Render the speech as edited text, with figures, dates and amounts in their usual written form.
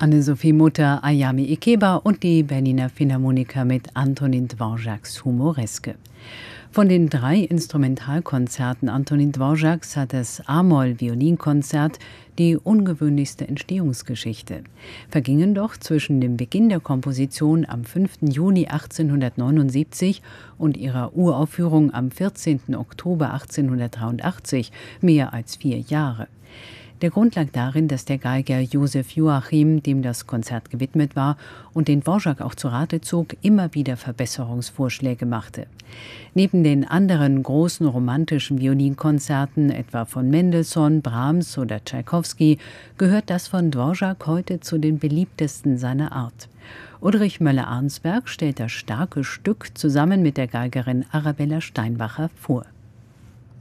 Anne-Sophie Mutter, Ayami Ikeba und die Berliner Philharmoniker mit Antonin Dvořáks Humoreske. Von den 3 Instrumentalkonzerten Antonin Dvořáks hat das A-Moll-Violinkonzert die ungewöhnlichste Entstehungsgeschichte. Vergingen doch zwischen dem Beginn der Komposition am 5. Juni 1879 und ihrer Uraufführung am 14. Oktober 1883 mehr als 4 Jahre. Der Grund lag darin, dass der Geiger Josef Joachim, dem das Konzert gewidmet war und den Dvořák auch zu Rate zog, immer wieder Verbesserungsvorschläge machte. Neben den anderen großen romantischen Violinkonzerten, etwa von Mendelssohn, Brahms oder Tschaikowski, gehört das von Dvořák heute zu den beliebtesten seiner Art. Ulrich Möller-Arnsberg stellt das starke Stück zusammen mit der Geigerin Arabella Steinbacher vor.